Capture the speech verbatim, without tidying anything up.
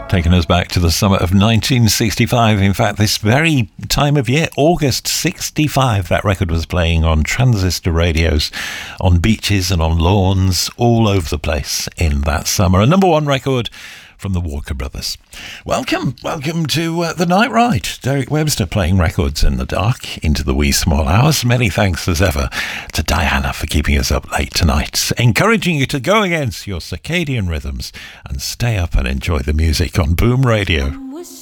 Taking us back to the summer of nineteen sixty-five. In fact, this very time of year, August sixty-five, that record was playing on transistor radios, on beaches and on lawns, all over the place in that summer. A number one record from the Walker Brothers. Welcome, welcome to uh, the Night Ride. Derek Webster playing records in the dark into the wee small hours. Many thanks as ever to Diana for keeping us up late tonight, encouraging you to go against your circadian rhythms and stay up and enjoy the music on Boom Radio.